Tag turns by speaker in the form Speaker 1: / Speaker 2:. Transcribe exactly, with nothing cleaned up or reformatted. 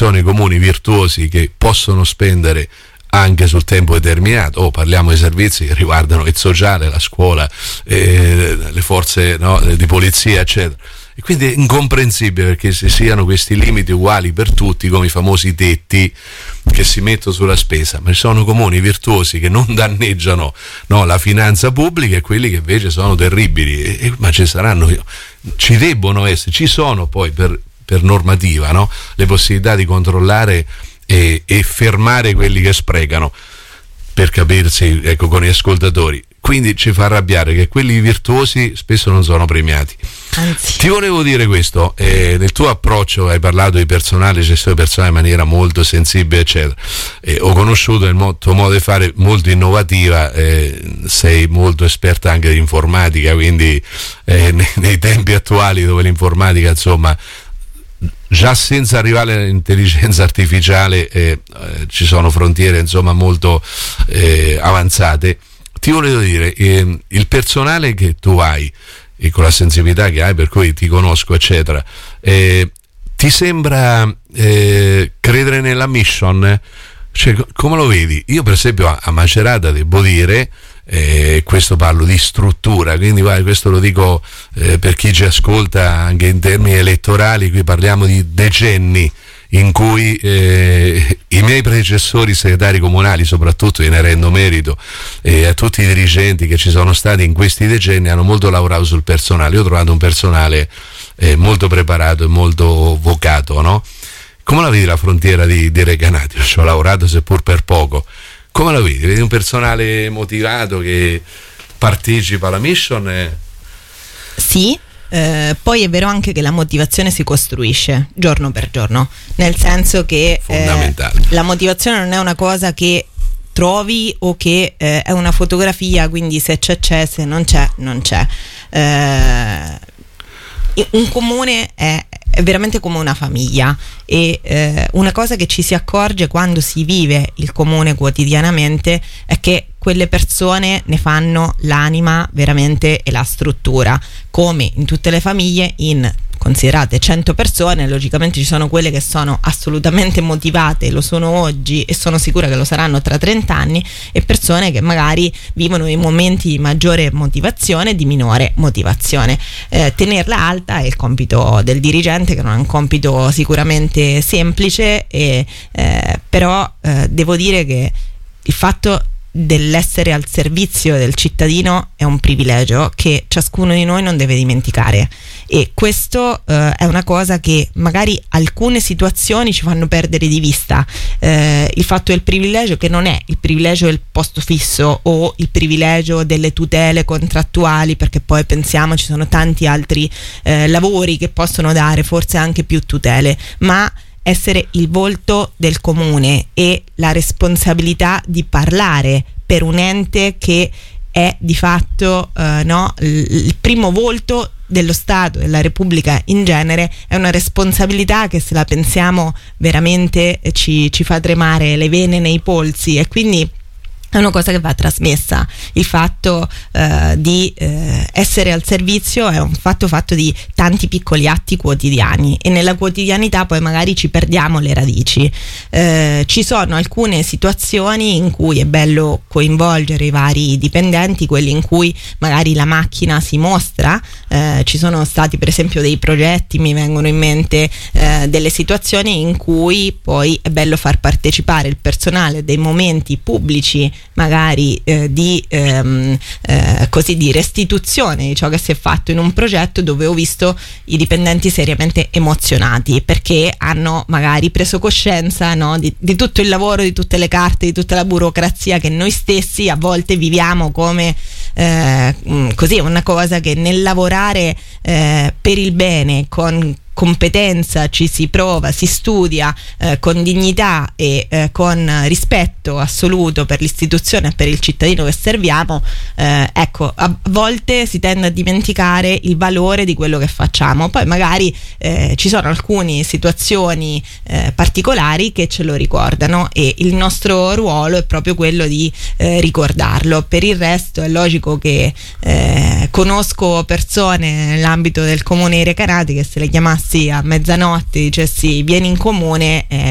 Speaker 1: sono i comuni virtuosi che possono spendere anche sul tempo determinato, oh, parliamo di servizi che riguardano il sociale, la scuola, eh, le forze, no, di polizia, eccetera. E quindi è incomprensibile perché se siano questi limiti uguali per tutti, come i famosi tetti che si mettono sulla spesa, ma ci sono comuni virtuosi che non danneggiano, no, la finanza pubblica e quelli che invece sono terribili. E, e, ma ci saranno, ci debbono essere, ci sono poi per, per normativa, no, le possibilità di controllare e, e fermare quelli che sprecano, per capirsi, ecco, con gli ascoltatori. Quindi ci fa arrabbiare che quelli virtuosi spesso non sono premiati.
Speaker 2: Anzi.
Speaker 1: Ti volevo dire questo, eh, nel tuo approccio hai parlato di personale, gestione personale in maniera molto sensibile, eccetera. Eh, ho conosciuto il mo- tuo modo di fare molto innovativa, eh, sei molto esperta anche di informatica, quindi eh, nei, nei tempi attuali dove l'informatica, insomma, già senza arrivare all'intelligenza artificiale eh, eh, ci sono frontiere, insomma, molto eh, avanzate. Ti volevo dire, eh, il personale che tu hai e con la sensibilità che hai, per cui ti conosco, eccetera, eh, ti sembra eh, credere nella mission? Cioè, come lo vedi? Io per esempio a, a Macerata devo dire, eh, questo parlo di struttura, quindi vai, questo lo dico eh, per chi ci ascolta anche in termini elettorali, qui parliamo di decenni in cui eh, i miei predecessori segretari comunali, soprattutto, ne rendo merito, e eh, a tutti i dirigenti che ci sono stati in questi decenni, hanno molto lavorato sul personale. Io ho trovato un personale eh, molto preparato e molto vocato, no? Come la vedi la frontiera di, di Recanati? Io ci ho lavorato seppur per poco. Come la vedi? Vedi un personale motivato che partecipa alla mission? E...
Speaker 2: Sì. Eh, poi è vero anche che la motivazione si costruisce giorno per giorno, nel senso che eh, la motivazione non è una cosa che trovi o che eh, è una fotografia, quindi se c'è c'è, se non c'è non c'è. Eh, un comune è, è veramente come una famiglia e eh, una cosa che ci si accorge quando si vive il comune quotidianamente è che quelle persone ne fanno l'anima veramente e la struttura, come in tutte le famiglie. In considerate cento persone, logicamente ci sono quelle che sono assolutamente motivate, lo sono oggi e sono sicura che lo saranno tra trenta anni, e persone che magari vivono in momenti di maggiore motivazione e di minore motivazione. Eh, tenerla alta è il compito del dirigente, che non è un compito sicuramente semplice, e, eh, però eh, devo dire che il fatto dell'essere al servizio del cittadino è un privilegio che ciascuno di noi non deve dimenticare, e questo eh, è una cosa che magari alcune situazioni ci fanno perdere di vista. Eh, il fatto del privilegio, che non è il privilegio del posto fisso o il privilegio delle tutele contrattuali, perché poi pensiamo ci sono tanti altri eh, lavori che possono dare forse anche più tutele, ma essere il volto del comune e la responsabilità di parlare per un ente che è di fatto eh, no, il primo volto dello Stato e della Repubblica in genere, è una responsabilità che, se la pensiamo veramente, ci, ci fa tremare le vene nei polsi, e quindi è una cosa che va trasmessa. Il fatto eh, di eh, essere al servizio è un fatto fatto di tanti piccoli atti quotidiani, e nella quotidianità poi magari ci perdiamo le radici. Eh, ci sono alcune situazioni in cui è bello coinvolgere i vari dipendenti, quelli in cui magari la macchina si mostra. Eh, ci sono stati per esempio dei progetti, mi vengono in mente eh, delle situazioni in cui poi è bello far partecipare il personale dei momenti pubblici, magari eh, di ehm, eh, così di restituzione di ciò che si è fatto in un progetto, dove ho visto i dipendenti seriamente emozionati perché hanno magari preso coscienza, no, di, di tutto il lavoro, di tutte le carte, di tutta la burocrazia che noi stessi a volte viviamo come eh, così una cosa che nel lavorare eh, per il bene, con competenza, ci si prova, si studia eh, con dignità e eh, con rispetto assoluto per l'istituzione e per il cittadino che serviamo. Eh, ecco, a volte si tende a dimenticare il valore di quello che facciamo. Poi magari eh, ci sono alcune situazioni eh, particolari che ce lo ricordano, e il nostro ruolo è proprio quello di eh, ricordarlo. Per il resto è logico che eh, conosco persone nell'ambito del comune di Recanati che, se le chiamassi a mezzanotte, dicessi vieni in comune, eh,